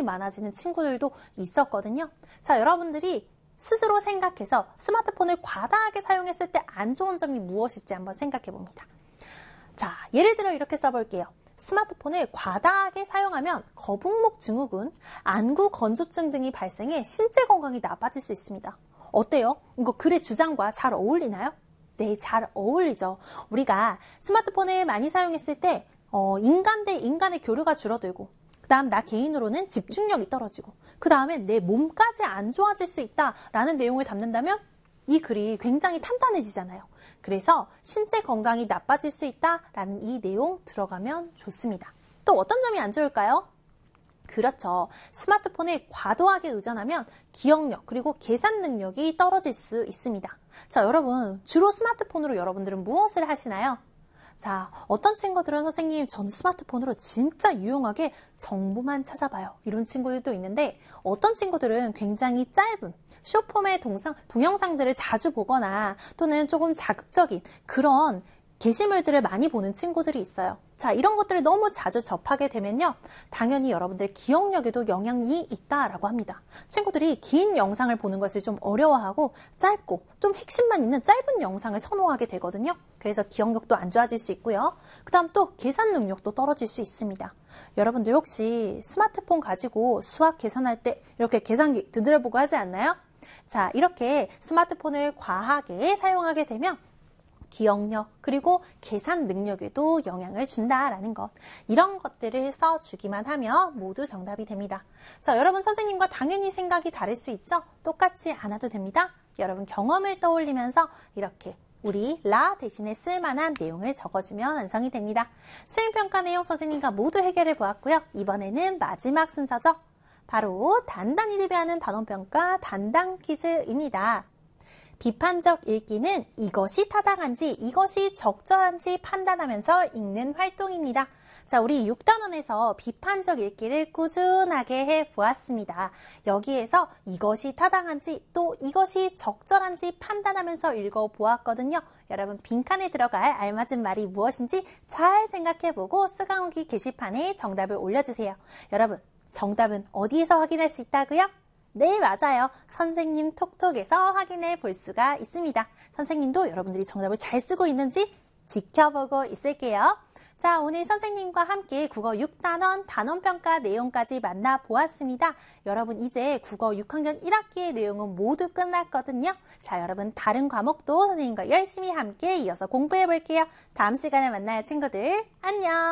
많아지는 친구들도 있었거든요. 자, 여러분들이 스스로 생각해서 스마트폰을 과다하게 사용했을 때 안 좋은 점이 무엇일지 한번 생각해 봅니다. 자, 예를 들어 이렇게 써볼게요. 스마트폰을 과다하게 사용하면 거북목 증후군, 안구 건조증 등이 발생해 신체 건강이 나빠질 수 있습니다. 어때요? 이거 글의 주장과 잘 어울리나요? 네, 잘 어울리죠. 우리가 스마트폰을 많이 사용했을 때 인간 대 인간의 교류가 줄어들고, 그 다음 나 개인으로는 집중력이 떨어지고, 그 다음에 내 몸까지 안 좋아질 수 있다라는 내용을 담는다면 이 글이 굉장히 탄탄해지잖아요. 그래서 신체 건강이 나빠질 수 있다라는 이 내용 들어가면 좋습니다. 또 어떤 점이 안 좋을까요? 그렇죠. 스마트폰에 과도하게 의존하면 기억력 그리고 계산 능력이 떨어질 수 있습니다. 자, 여러분 주로 스마트폰으로 여러분들은 무엇을 하시나요? 자, 어떤 친구들은 선생님 저는 스마트폰으로 진짜 유용하게 정보만 찾아봐요. 이런 친구들도 있는데 어떤 친구들은 굉장히 짧은 숏폼의 동영상들을 자주 보거나 또는 조금 자극적인 그런 게시물들을 많이 보는 친구들이 있어요. 자, 이런 것들을 너무 자주 접하게 되면요. 당연히 여러분들 기억력에도 영향이 있다라고 합니다. 친구들이 긴 영상을 보는 것을 좀 어려워하고 짧고 좀 핵심만 있는 짧은 영상을 선호하게 되거든요. 그래서 기억력도 안 좋아질 수 있고요. 그 다음 또 계산 능력도 떨어질 수 있습니다. 여러분들 혹시 스마트폰 가지고 수학 계산할 때 이렇게 계산기 두드려보고 하지 않나요? 자, 이렇게 스마트폰을 과하게 사용하게 되면 기억력 그리고 계산 능력에도 영향을 준다라는 것, 이런 것들을 써주기만 하면 모두 정답이 됩니다. 자, 여러분 선생님과 당연히 생각이 다를 수 있죠? 똑같지 않아도 됩니다. 여러분 경험을 떠올리면서 이렇게 우리 라 대신에 쓸만한 내용을 적어주면 완성이 됩니다. 수행평가 내용 선생님과 모두 해결해 보았고요. 이번에는 마지막 순서죠. 바로 단단히 대비하는 단원평가 단단 퀴즈입니다. 비판적 읽기는 이것이 타당한지 이것이 적절한지 판단하면서 읽는 활동입니다. 자, 우리 6단원에서 비판적 읽기를 꾸준하게 해보았습니다. 여기에서 이것이 타당한지 또 이것이 적절한지 판단하면서 읽어보았거든요. 여러분 빈칸에 들어갈 알맞은 말이 무엇인지 잘 생각해보고 수강후기 게시판에 정답을 올려주세요. 여러분 정답은 어디에서 확인할 수 있다고요? 네, 맞아요. 선생님 톡톡에서 확인해 볼 수가 있습니다. 선생님도 여러분들이 정답을 잘 쓰고 있는지 지켜보고 있을게요. 자, 오늘 선생님과 함께 국어 6단원 단원평가 내용까지 만나보았습니다. 여러분 이제 국어 6학년 1학기의 내용은 모두 끝났거든요. 자, 여러분 다른 과목도 선생님과 열심히 함께 이어서 공부해 볼게요. 다음 시간에 만나요, 친구들. 안녕.